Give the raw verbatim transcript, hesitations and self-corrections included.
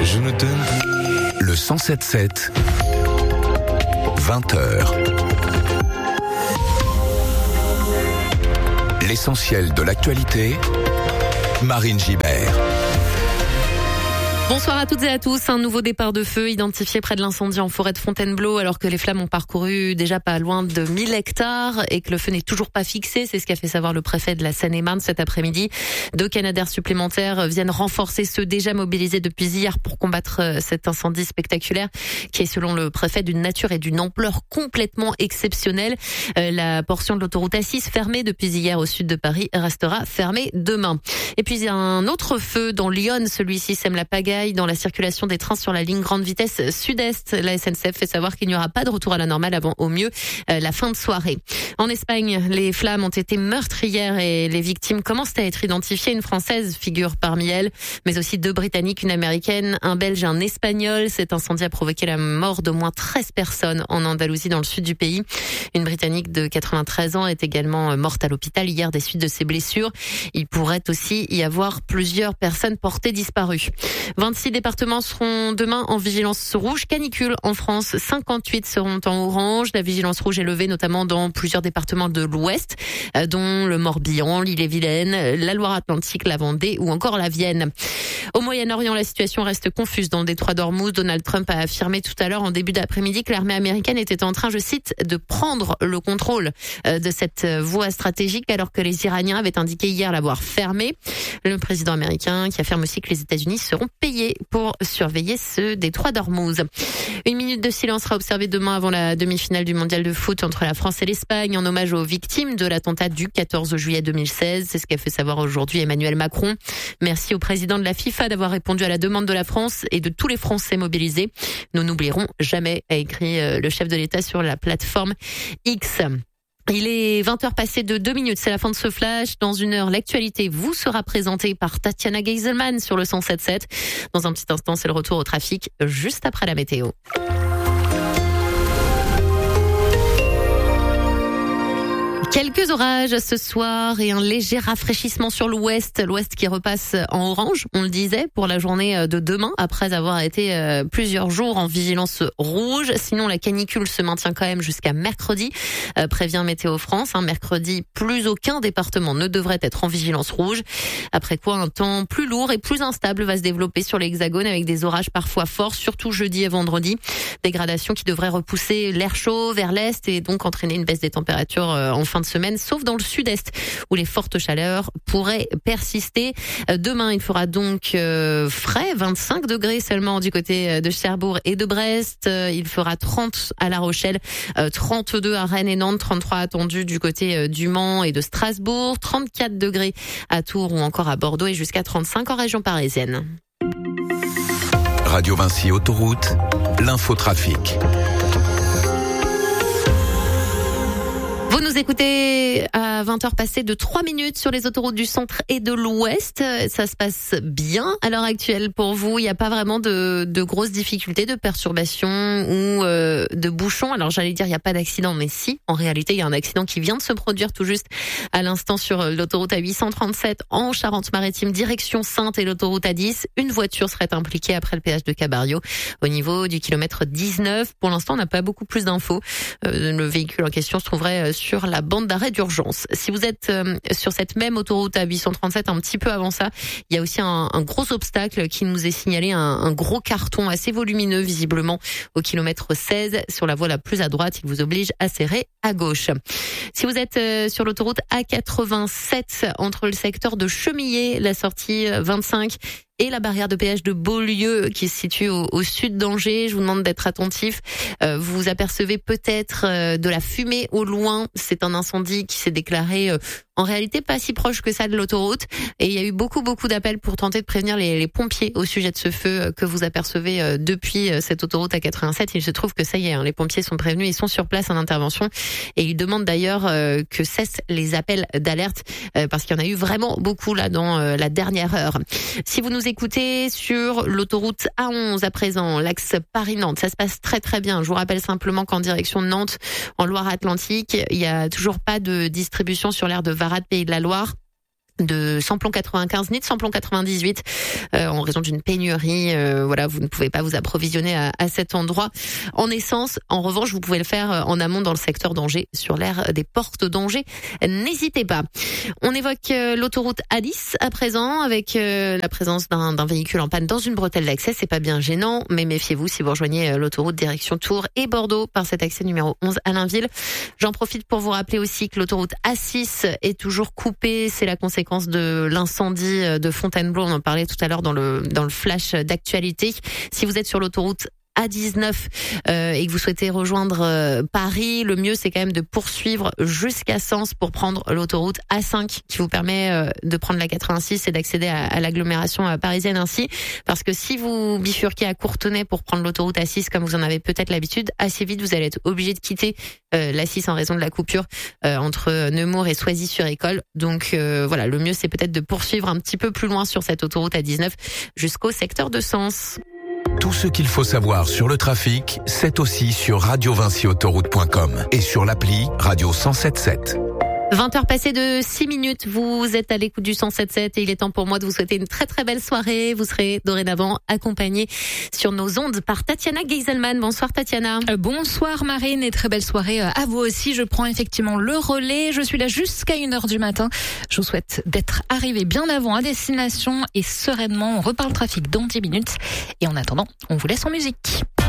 Je ne t'aime plus. Le cent sept sept, vingt heures. L'essentiel de l'actualité, Marine Gibert. Bonsoir à toutes et à tous. Un nouveau départ de feu identifié près de l'incendie en forêt de Fontainebleau alors que les flammes ont parcouru déjà pas loin de mille hectares et que le feu n'est toujours pas fixé. C'est ce qu'a fait savoir le préfet de la Seine-et-Marne cet après-midi. Deux Canadair supplémentaires viennent renforcer ceux déjà mobilisés depuis hier pour combattre cet incendie spectaculaire qui est selon le préfet d'une nature et d'une ampleur complètement exceptionnelle. La portion de l'autoroute A six fermée depuis hier au sud de Paris restera fermée demain. Et puis il y a un autre feu dans Lyon. Celui-ci sème la pagaille dans la circulation des trains sur la ligne grande vitesse sud-est. La S N C F fait savoir qu'il n'y aura pas de retour à la normale avant au mieux euh, la fin de soirée. En Espagne, les flammes ont été meurtrières et les victimes commencent à être identifiées. Une Française figure parmi elles, mais aussi deux Britanniques, une Américaine, un Belge et un Espagnol. Cet incendie a provoqué la mort d'au moins treize personnes en Andalousie, dans le sud du pays. Une Britannique de quatre-vingt-treize ans est également morte à l'hôpital hier des suites de ses blessures. Il pourrait aussi y avoir plusieurs personnes portées disparues. vingt-six départements seront demain en vigilance rouge canicule en France. cinquante-huit seront en orange. La vigilance rouge est levée notamment dans plusieurs départements de l'Ouest, dont le Morbihan, l'Ille-et-Vilaine, la Loire-Atlantique, la Vendée ou encore la Vienne. Au Moyen-Orient, la situation reste confuse dans le détroit d'Ormuz. Donald Trump a affirmé tout à l'heure en début d'après-midi que l'armée américaine était en train, je cite, de prendre le contrôle de cette voie stratégique alors que les Iraniens avaient indiqué hier l'avoir fermée. Le président américain qui affirme aussi que les États-Unis seront payés pour surveiller ce détroit d'Ormuz. Une minute de silence sera observée demain avant la demi-finale du mondial de foot entre la France et l'Espagne en hommage aux victimes de l'attentat du quatorze juillet deux mille seize. C'est ce qu'a fait savoir aujourd'hui Emmanuel Macron. Merci au président de la FIFA d'avoir répondu à la demande de la France et de tous les Français mobilisés. Nous n'oublierons jamais, a écrit le chef de l'État sur la plateforme X. Il est vingt heures passées de deux minutes, c'est la fin de ce flash. Dans une heure, l'actualité vous sera présentée par Tatiana Geiselman sur le cent sept sept. Dans un petit instant, c'est le retour au trafic juste après la météo. Quelques orages ce soir et un léger rafraîchissement sur l'ouest, l'ouest qui repasse en orange, on le disait, pour la journée de demain, après avoir été plusieurs jours en vigilance rouge. Sinon, la canicule se maintient quand même jusqu'à mercredi, euh, prévient Météo France. Hein, mercredi, plus aucun département ne devrait être en vigilance rouge. Après quoi, un temps plus lourd et plus instable va se développer sur l'Hexagone avec des orages parfois forts, surtout jeudi et vendredi. Dégradation qui devrait repousser l'air chaud vers l'est et donc entraîner une baisse des températures en fin de semaine, sauf dans le sud-est où les fortes chaleurs pourraient persister. Demain, il fera donc euh, frais, vingt-cinq degrés seulement du côté de Cherbourg et de Brest. Il fera trente à La Rochelle, euh, trente-deux à Rennes et Nantes, trente-trois attendus du côté euh, du Mans et de Strasbourg, trente-quatre degrés à Tours ou encore à Bordeaux et jusqu'à trente-cinq en région parisienne. Radio Vinci Autoroute, l'infotrafic. Vous nous écoutez à vingt heures passées de trois minutes sur les autoroutes du centre et de l'ouest. Ça se passe bien à l'heure actuelle pour vous. Il n'y a pas vraiment de, de grosses difficultés, de perturbations ou euh, de bouchons. Alors j'allais dire il n'y a pas d'accident, mais si, en réalité il y a un accident qui vient de se produire tout juste à l'instant sur l'autoroute A huit cent trente-sept en Charente-Maritime, direction Saintes et l'autoroute A dix. Une voiture serait impliquée après le péage de Cabario au niveau du kilomètre dix-neuf. Pour l'instant, on n'a pas beaucoup plus d'infos. Euh, le véhicule en question se trouverait sur la bande d'arrêt d'urgence. Si vous êtes euh, sur cette même autoroute à huit cent trente-sept, un petit peu avant ça, il y a aussi un, un gros obstacle qui nous est signalé, un, un gros carton assez volumineux visiblement au kilomètre seize sur la voie la plus à droite. Il vous oblige à serrer à gauche. Si vous êtes euh, sur l'autoroute A quatre-vingt-sept entre le secteur de Chemillé, la sortie vingt-cinq et la barrière de péage de Beaulieu qui se situe au, au sud d'Angers, je vous demande d'être attentif. Euh, vous apercevez peut-être euh, de la fumée au loin. C'est un incendie qui s'est déclaré euh, en réalité pas si proche que ça de l'autoroute. Et il y a eu beaucoup, beaucoup d'appels pour tenter de prévenir les, les pompiers au sujet de ce feu que vous apercevez euh, depuis euh, cette autoroute A quatre-vingt-sept. Il se trouve que ça y est, hein, les pompiers sont prévenus, ils sont sur place en intervention. Et ils demandent d'ailleurs euh, que cessent les appels d'alerte euh, parce qu'il y en a eu vraiment beaucoup là dans euh, la dernière heure. Si vous nous écoutez sur l'autoroute A onze à présent, l'axe Paris-Nantes, ça se passe très très bien. Je vous rappelle simplement qu'en direction de Nantes, en Loire-Atlantique, il y a toujours pas de distribution sur l'aire de Varade, Pays de la Loire. de samplon quatre-vingt-quinze ni de samplon quatre-vingt-dix-huit euh, en raison d'une pénurie. Euh, voilà, vous ne pouvez pas vous approvisionner à, à cet endroit en essence. En revanche, vous pouvez le faire en amont dans le secteur d'Angers, sur l'aire des portes d'Angers. N'hésitez pas. On évoque euh, l'autoroute A dix à présent avec euh, la présence d'un, d'un véhicule en panne dans une bretelle d'accès. C'est pas bien gênant, mais méfiez-vous si vous rejoignez euh, l'autoroute direction Tours et Bordeaux par cet accès numéro onze à Allainville. J'en profite pour vous rappeler aussi que l'autoroute A six est toujours coupée. C'est la conséquence de l'incendie de Fontainebleau. On en parlait tout à l'heure dans le dans le flash d'actualité. Si vous êtes sur l'autoroute A dix-neuf euh, et que vous souhaitez rejoindre euh, Paris, le mieux c'est quand même de poursuivre jusqu'à Sens pour prendre l'autoroute A cinq qui vous permet euh, de prendre la quatre-vingt-six et d'accéder à, à l'agglomération euh, parisienne ainsi. Parce que si vous bifurquez à Courtenay pour prendre l'autoroute A six comme vous en avez peut-être l'habitude, assez vite vous allez être obligé de quitter euh, l'A six en raison de la coupure euh, entre Nemours et Soisy-sur-École. Donc euh, voilà, le mieux c'est peut-être de poursuivre un petit peu plus loin sur cette autoroute A dix-neuf jusqu'au secteur de Sens. Tout ce qu'il faut savoir sur le trafic, c'est aussi sur radio vinci autoroute point com et sur l'appli Radio cent sept sept. vingt heures passées de six minutes, vous êtes à l'écoute du cent sept sept et il est temps pour moi de vous souhaiter une très très belle soirée. Vous serez dorénavant accompagnés sur nos ondes par Tatiana Geiselman. Bonsoir Tatiana. Euh, bonsoir Marine et très belle soirée à vous aussi. Je prends effectivement le relais. Je suis là jusqu'à une heure du matin. Je vous souhaite d'être arrivés bien avant à destination et sereinement. On reparle trafic dans dix minutes. Et en attendant, on vous laisse en musique.